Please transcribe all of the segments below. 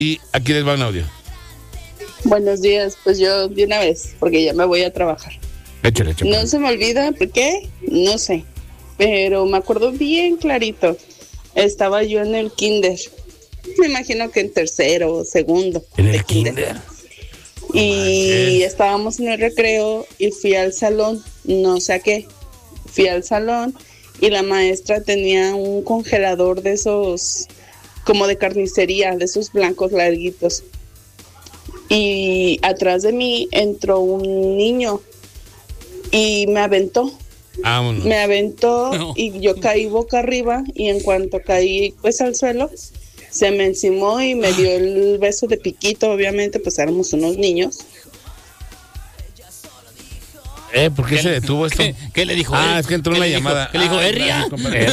Y aquí les va un audio. Buenos días, pues yo de una vez, porque ya me voy a trabajar. Échale. No se me olvida, ¿por qué? No sé, pero me acuerdo bien clarito. Estaba yo en el kinder, me imagino que en tercero o segundo. ¿En el kinder? Y estábamos en el recreo y fui al salón, no sé a qué. Fui al salón y la maestra tenía un congelador de esos, como de carnicería, de esos blancos larguitos. Y atrás de mí entró un niño y me aventó. Vámonos. Me aventó y yo caí boca arriba y en cuanto caí pues al suelo, se me encimó y me dio el beso de piquito, obviamente, pues éramos unos niños. ¿Por qué se detuvo esto? ¿Qué le dijo? Es que entró una llamada. ¿Qué le dijo? ¿Erria?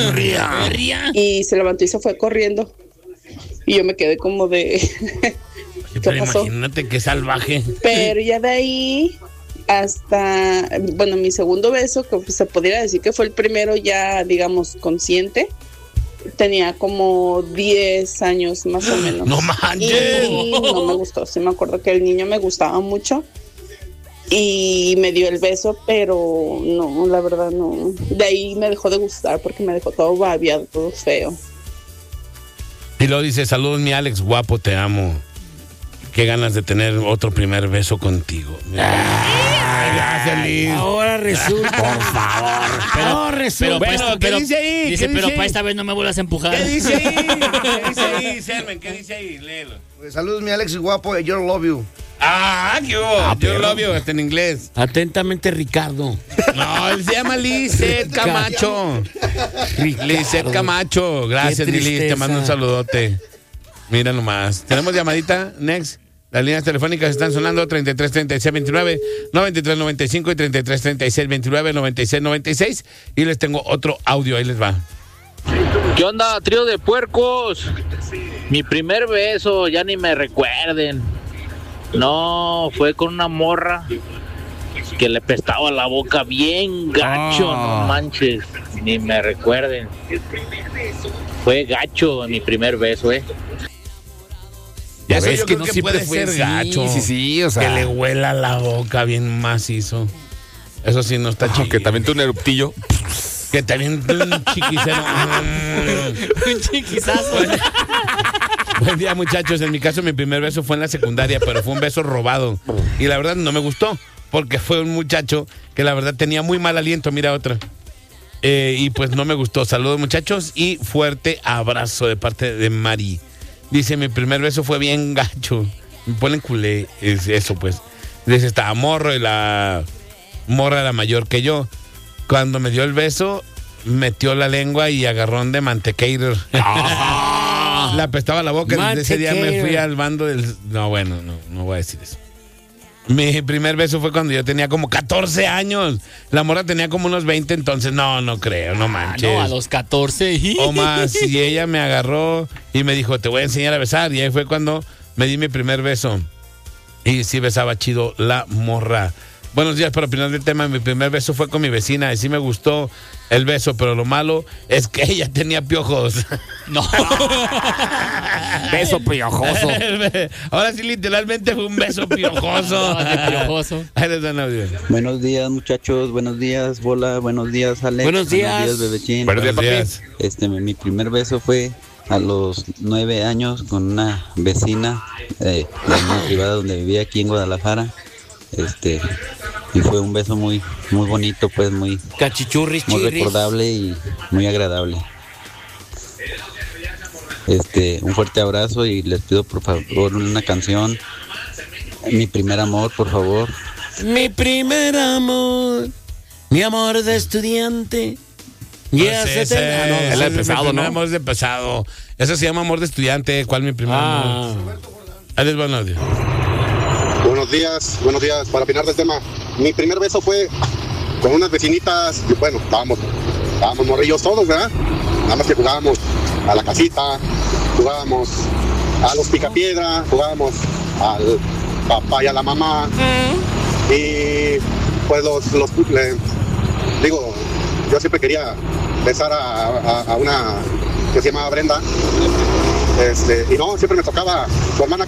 Y se levantó y se fue corriendo. Y yo me quedé como de... Pero imagínate qué salvaje. Pero ya de ahí hasta, bueno, mi segundo beso, que se podría decir que fue el primero ya, digamos, consciente, tenía como 10 años más o menos. ¡No manches! Y no me gustó, sí me acuerdo que el niño me gustaba mucho y me dio el beso, pero no, la verdad no. De ahí me dejó de gustar porque me dejó todo babiado, todo feo. Y luego dice, saludos mi Alex, guapo, te amo. Qué ganas de tener otro primer beso contigo. Gracias, Liz. Ahora resulta. Por favor. Pero resulta. Bueno, ¿qué dice ahí? Dice, ¿Qué pero dice para ahí? esta vez no me vuelvas a empujar. ¿Qué dice ahí? ¿Qué dice ahí, Sermen? ¿Qué dice ahí? Léelo. Pues, saludos, mi Alex guapo, yo love you. ¿Qué hubo? Yo lo veo hasta en inglés. Atentamente, Ricardo. No, él se llama Lizeth Camacho. Lizeth Camacho. Gracias, Liz. Te mando un saludote. Mira nomás. ¿Tenemos llamadita? Next. Las líneas telefónicas están sonando 33 36 29 93 95 y 33 36 29 96 96. Y les tengo otro audio. Ahí les va. ¿Qué onda, trío de puercos? Mi primer beso, ya ni me recuerden. No, fue con una morra que le pestaba la boca bien gacho, no manches, ni me recuerden. Fue gacho mi primer beso, Ya Eso ves yo que creo no que siempre puede fue ser gacho. Sí, o sea. Que le huela la boca bien macizo. Eso sí no está chido. Que también tú un eruptillo. Que también un chiquicero. Un chiquizazo. Buen día, muchachos. En mi caso, mi primer beso fue en la secundaria, pero fue un beso robado. Y la verdad no me gustó, porque fue un muchacho que la verdad tenía muy mal aliento. Mira otra. Y pues no me gustó. Saludos, muchachos, y fuerte abrazo de parte de Mari. Dice, mi primer beso fue bien gacho. Me ponen culé. Es eso, pues. Dice, estaba morro y la morra era mayor que yo. Cuando me dio el beso, metió la lengua y agarrón de mantequeiro. Le apestaba la boca. Desde ese día me fui al bando del... No, bueno, no voy a decir eso. Mi primer beso fue cuando yo tenía como 14 años. La morra tenía como unos 20, entonces no creo, no manches. No, a los 14. O más, y ella me agarró y me dijo, te voy a enseñar a besar. Y ahí fue cuando me di mi primer beso. Y sí besaba chido la morra. Buenos días, para opinar del tema. Mi primer beso fue con mi vecina y sí me gustó el beso, pero lo malo es que ella tenía piojos. No. Beso piojoso. Ahora sí, literalmente fue un beso piojoso. Piojoso. Ahí les dan audio. Buenos días, muchachos. Buenos días, Bola. Buenos días, Alex. Buenos días. Buenos días, Bebechín. Buenos días, papi. Mi primer beso fue a los 9 años con una vecina de una privada donde vivía aquí en Guadalajara. Y fue un beso muy bonito, pues muy Cachichurris, muy chirris. recordable y muy agradable. Un fuerte abrazo y les pido por favor una canción. Mi primer amor, por favor. Mi primer amor, mi amor de estudiante. Ya se Ese te... es de pesado, mi primer ¿no? amor de pesado. Eso se llama amor de estudiante. ¿Cuál mi primer amor? Ahí les va un audio. Buenos días. Para opinar del tema, mi primer beso fue con unas vecinitas. Bueno, estábamos morrillos todos, ¿verdad? Nada más que jugábamos a la casita, jugábamos a los picapiedra, jugábamos al papá y a la mamá. Y pues yo siempre quería besar a una que se llamaba Brenda. Y no, siempre me tocaba su hermana